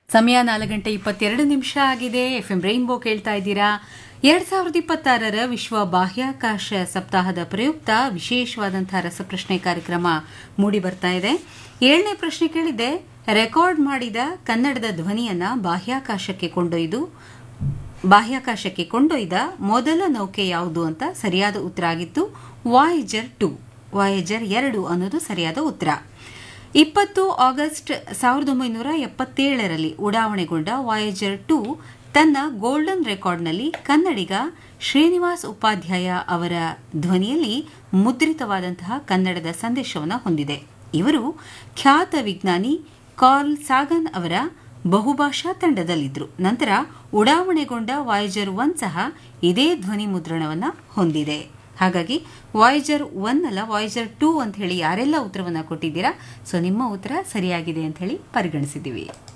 ಸಮಯ 4:22 ಆಗಿದೆ. FM rainbow ಕೇಳ್ತಾ ಇದ್ದೀರಾ. 2026ರ ವಿಶ್ವ ಬಾಹ್ಯಾಕಾಶ ಸಪ್ತಾಹದ ಪ್ರಯುಕ್ತ ವಿಶೇಷವಾದಂತಹ ರಸಪ್ರಶ್ನೆ ಕಾರ್ಯಕ್ರಮ ಮೂಡಿ ಬರ್ತಾ ಇದೆ. 7ನೇ ಪ್ರಶ್ನೆ ಕೇಳಿದೆ, ರೆಕಾರ್ಡ್ ಮಾಡಿದ ಕನ್ನಡದ ಧ್ವನಿಯನ್ನ ಬಾಹ್ಯಾಕಾಶಕ್ಕೆ ಕೊಂಡೊಯ್ದ ಮೊದಲ ನೌಕೆ ಯಾವುದು ಅಂತ ಸರಿಯಾದ ಉತ್ತರ ಆಗಿತ್ತು. ವಾಯೇಜರ್ 2 ಅನ್ನೋದು ಸರಿಯಾದ ಉತ್ತರ. 20 ಆಗಸ್ಟ್ 1977ರಲ್ಲಿ ಉಡಾವಣೆಗೊಂಡ ವಾಯೇಜರ್ 2 ತನ್ನ ಗೋಲ್ಡನ್ ರೆಕಾರ್ಡ್ನಲ್ಲಿ ಕನ್ನಡಿಗ ಶ್ರೀನಿವಾಸ್ ಉಪಾಧ್ಯಾಯ ಅವರ ಧ್ವನಿಯಲ್ಲಿ ಮುದ್ರಿತವಾದಂತಹ ಕನ್ನಡದ ಸಂದೇಶವನ್ನು ಹೊಂದಿದೆ. ಇವರು ಖ್ಯಾತ ವಿಜ್ಞಾನಿ ಕಾರ್ಲ್ ಸಾಗನ್ ಅವರ ಬಹುಭಾಷಾ ತಂಡದಲ್ಲಿದ್ದರು. ನಂತರ ಉಡಾವಣೆಗೊಂಡ ವಾಯೇಜರ್ 1 ಸಹ ಇದೇ ಧ್ವನಿ ಮುದ್ರಣವನ್ನು ಹೊಂದಿದೆ. ಹಾಗಾಗಿ ವಾಯೇಜರ್ 1 ಅಲ್ಲ, ವಾಯೇಜರ್ 2 ಅಂತ ಹೇಳಿ ಯಾರೆಲ್ಲ ಉತ್ತರವನ್ನು ಕೊಟ್ಟಿದ್ದೀರಾ, ಸೊ ನಿಮ್ಮ ಉತ್ತರ ಸರಿಯಾಗಿದೆ ಅಂತ ಹೇಳಿ ಪರಿಗಣಿಸಿದ್ದೀವಿ.